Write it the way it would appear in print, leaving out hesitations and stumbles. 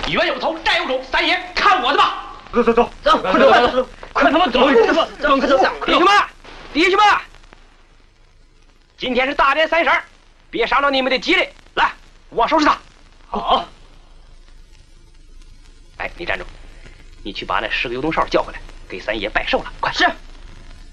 冤有头，债有主，三爷看我的吧！ 走，快走，快他妈走！快走！弟兄们，今天是大年30，别伤了你们的脊梁。来，我收拾他。 好。 哎，你站住！你去把那10个油灯哨叫回来，给三爷拜寿了。快！ 是。